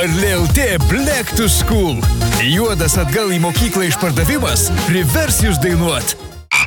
Varlė.lt Black to School. Juodas atgal į mokyklą išpardavimas privers jūs dainuot.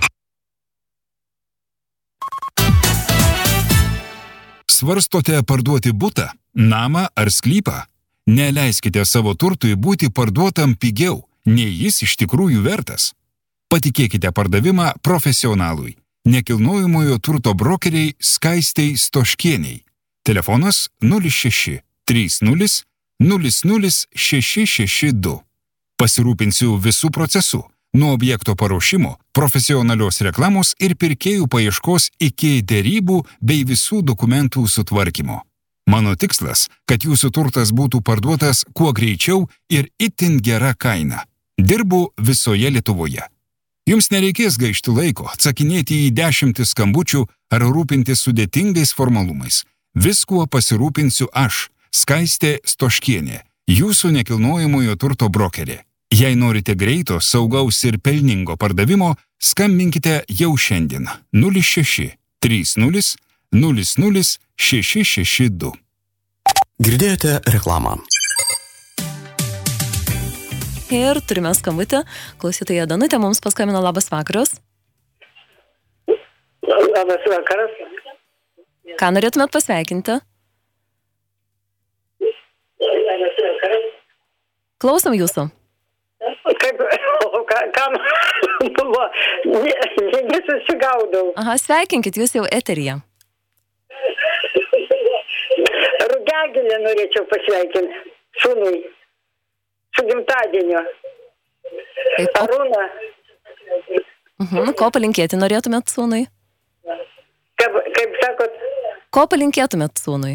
Svarstote parduoti butą, namą ar sklypą? Neleiskite savo turtui būti parduotam pigiau, nei jis iš tikrųjų vertas. Patikėkite pardavimą profesionalui, nekilnojamojo turto brokeriai Skaistei Stoškieniai. Telefonas 06 30 00 662. Pasirūpinsiu visų procesų, nuo objekto paruošimo, profesionalios reklamos ir pirkėjų paieškos iki derybų bei visų dokumentų sutvarkymo. Mano tikslas, kad jūsų turtas būtų parduotas kuo greičiau ir itin gera kaina. Dirbu visoje Lietuvoje. Jums nereikės gaišti laiko, atsakinėti į 10 skambučių ar rūpintis sudėtingais formalumais. Viskuo pasirūpinsiu aš, Skaistė Stoškienė, jūsų nekilnojamojo turto brokerė. Jei norite greito, saugaus ir pelningo pardavimo, skambinkite jau šiandien 06 30 00 662. Girdėjote reklamą. Ir turime skambutį. Klausytoja Danutė mums paskambino. Labas vakaras. Labas vakaras. Ką norėtumėt pasveikinti? Labas vakaras. Klausom jūsų. Kam buvo? Nesusigaudau. Aha, sveikinkit, jūs jau eteryje. Rugiagėlę norėčiau pasveikinti sūnui. Su gimtadieniu. Arūną. Ko palinkėti norėtumėt sūnui? Kaip sakot? Ko palinkėtumėt sūnui?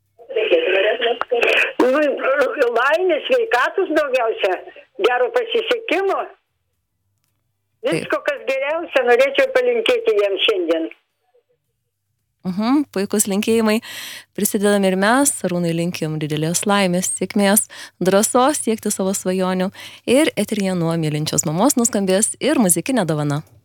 Laimės, sveikatos daugiausia, gero pasisekimo. Visko, kas geriausia, norėčiau palinkėti jam šiandien. Puikus linkėjimai. Prisidedam ir mes, Arūnai linkim didelės laimės, sėkmės, drąsos siekti savo svajonių. Ir eteryje nuo mylinčios mamos nuskambės ir muzikinė dovana.